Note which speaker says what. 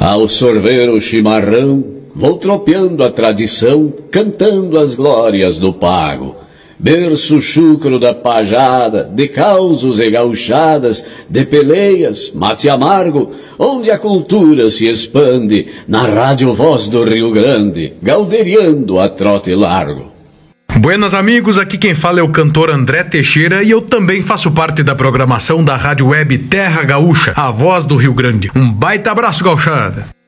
Speaker 1: Ao sorver o chimarrão, vou tropeando a tradição, cantando as glórias do pago. Berço chucro da pajada, de causos e gauchadas, de peleias, mate amargo, onde a cultura se expande, na rádio Voz do Rio Grande, gauderiando a trote largo.
Speaker 2: Buenas amigos, aqui quem fala é o cantor André Teixeira e eu também faço parte da programação da rádio web Terra Gaúcha, a Voz do Rio Grande. Um baita abraço, gauchada!